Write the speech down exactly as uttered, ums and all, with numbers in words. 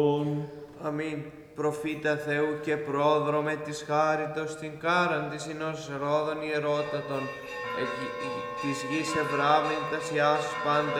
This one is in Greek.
Αμήν. Προφήτα Θεού και πρόδρομε της χάριτος την κάραν της ενός Ρόδων ιερότατον, εκ της γης ευράμην τας ιάς πάντα